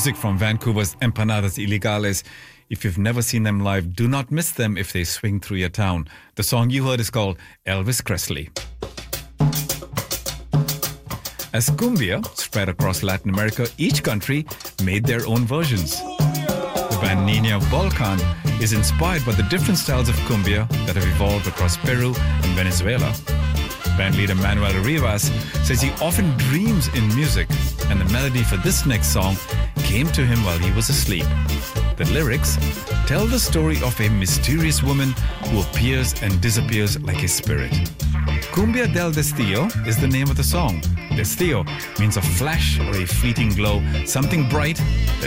music from Vancouver's Empanadas Ilegales. If you've never seen them live, do not miss them if they swing through your town. The song you heard is called Elvis Presley. As cumbia spread across Latin America, each country made their own versions. The band Niña Volcan is inspired by the different styles of cumbia that have evolved across Peru and Venezuela. Band leader Manuel Rivas says he often dreams in music, and the melody for this next song came to him while he was asleep. The lyrics tell the story of a mysterious woman who appears and disappears like a spirit. Cumbia del Destello is the name of the song. Destello means a flash or a fleeting glow, something bright that